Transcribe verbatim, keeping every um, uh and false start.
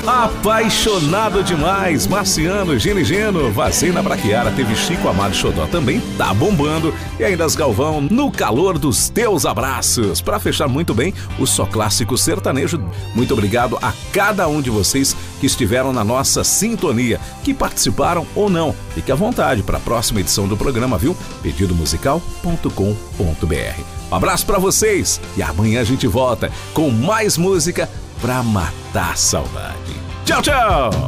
Apaixonado demais, Marciano, Gino e Geno, Vazei na Braquiara, teve Chico Amado Xodó também, tá bombando, e ainda as Galvão, No Calor dos Teus Abraços. Pra fechar muito bem, o Só Clássico Sertanejo. Muito obrigado a cada um de vocês que estiveram na nossa sintonia, que participaram ou não. Fique à vontade para a próxima edição do programa, viu? pedido musical ponto com ponto b r. Um abraço pra vocês e amanhã a gente volta com mais música pra matar a saudade. Tchau, tchau!